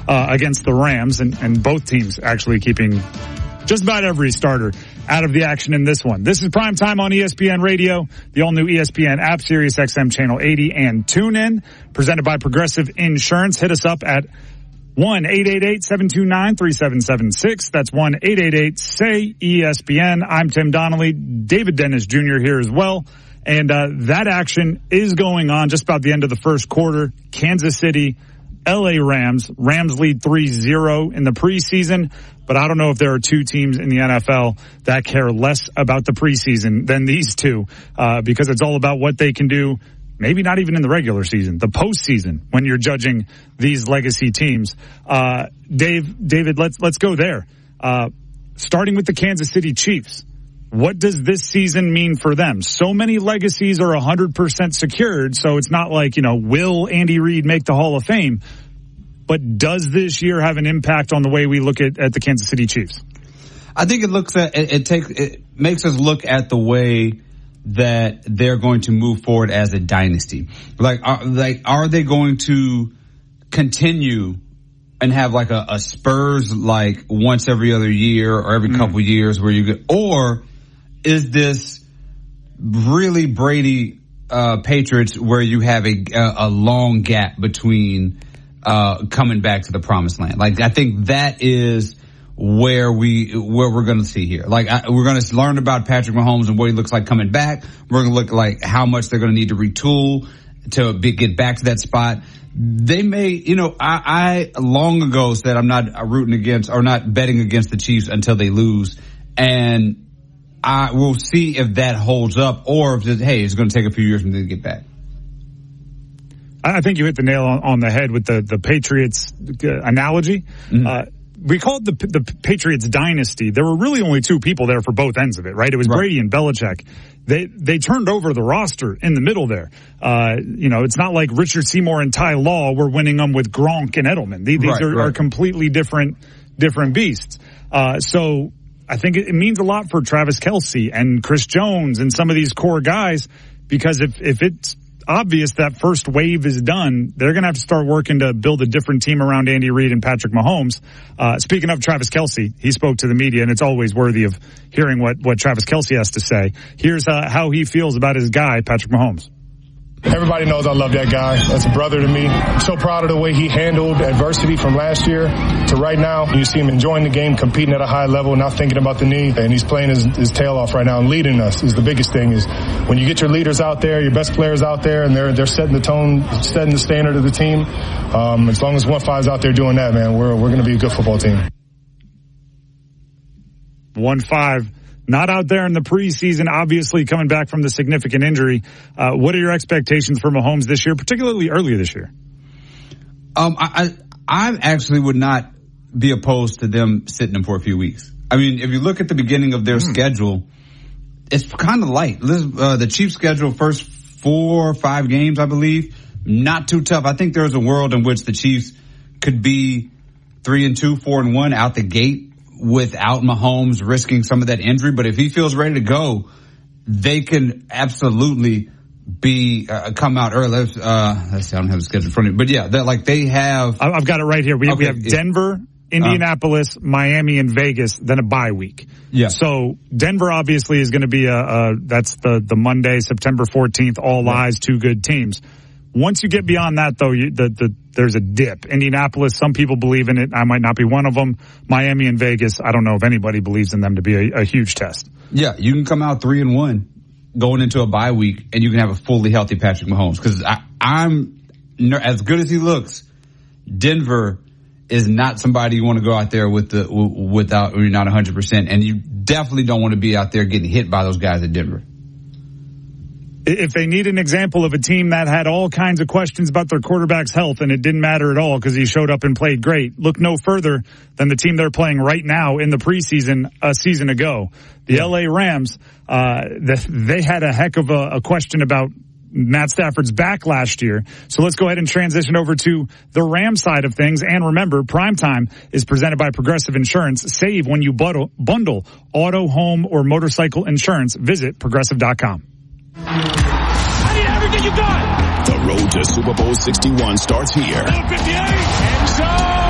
against the Rams, and both teams actually keeping just about every starter out of the action in this one. This is Primetime on ESPN Radio, the all-new ESPN app, Sirius XM Channel 80, and TuneIn, presented by Progressive Insurance. Hit us up at 1-888-729-3776. That's 1-888-SAY-ESPN. I'm Tim Donnelly. David Dennis Jr. here as well. And that action is going on just about the end of the first quarter. Kansas City, LA Rams. Rams lead 3-0 in the preseason. But I don't know if there are two teams in the NFL that care less about the preseason than these two, because it's all about what they can do. Maybe not even in the regular season, the postseason, when you're judging these legacy teams. David, let's go there. Starting with the Kansas City Chiefs. What does this season mean for them? So many legacies are 100% secured, so it's not like, will Andy Reid make the Hall of Fame? But does this year have an impact on the way we look at the Kansas City Chiefs? I think it makes us look at the way that they're going to move forward as a dynasty. Are they going to continue and have like a Spurs like once every other year or every couple years where you get, or is this really Brady Patriots where you have a long gap between coming back to the promised land? Like, I think that is where we're going to see here. We're going to learn about Patrick Mahomes and what he looks like coming back. We're going to look like how much they're going to need to retool to get back to that spot. They may, I long ago said I'm not rooting against or not betting against the Chiefs until they lose. And I will see if that holds up or if it's going to take a few years for them to get back. I think you hit the nail on the head with the Patriots analogy. Mm-hmm. We call it the Patriots dynasty. There were really only two people there for both ends of it, right? It was Brady and Belichick. They turned over the roster in the middle there. It's not like Richard Seymour and Ty Law were winning them with Gronk and Edelman. These are completely different beasts. So I think it means a lot for Travis Kelce and Chris Jones and some of these core guys, because if it's obvious that first wave is done, they're going to have to start working to build a different team around Andy Reid and Patrick Mahomes. Speaking of Travis Kelce, he spoke to the media, and it's always worthy of hearing what Travis Kelce has to say. Here's how he feels about his guy, Patrick Mahomes. Everybody knows I love that guy. That's a brother to me. I'm so proud of the way he handled adversity from last year to right now. You see him enjoying the game, competing at a high level, not thinking about the knee, and he's playing his tail off right now and leading us is the biggest thing. Is when you get your leaders out there, your best players out there, and they're setting the tone, setting the standard of the team. As long as 1-5's out there doing that, man, we're going to be a good football team. 1-5. Not out there in the preseason, obviously coming back from the significant injury. What are your expectations for Mahomes this year, particularly earlier this year? I actually would not be opposed to them sitting him for a few weeks. I mean, if you look at the beginning of their schedule, it's kind of light. The Chiefs' schedule, first 4 or 5 games, I believe, not too tough. I think there's a world in which the Chiefs could be 3-2, 4-1 out the gate, without Mahomes risking some of that injury. But if he feels ready to go, they can absolutely come out early. Let's see, I don't have the schedule in front of me. But yeah, they have. I've got it right here. We have Denver, Indianapolis, Miami, and Vegas, then a bye week. Yeah. So Denver obviously is going to be that's the Monday, September 14th, all eyes, 2 good teams. Once you get beyond that, though, there's a dip. Indianapolis, some people believe in it. I might not be one of them. Miami and Vegas, I don't know if anybody believes in them to be a huge test. Yeah, you can come out 3-1 going into a bye week, and you can have a fully healthy Patrick Mahomes. Because I'm as good as he looks, Denver is not somebody you want to go out there without or you're not 100%, and you definitely don't want to be out there getting hit by those guys at Denver. If they need an example of a team that had all kinds of questions about their quarterback's health and it didn't matter at all because he showed up and played great, look no further than the team they're playing right now in the preseason a season ago. The LA Rams, they had a heck of a question about Matt Stafford's back last year. So let's go ahead and transition over to the Rams side of things. And remember, Primetime is presented by Progressive Insurance. Save when you bundle auto, home, or motorcycle insurance. Visit Progressive.com. I need everything you got. The road to Super Bowl 61 starts here. 58, end zone.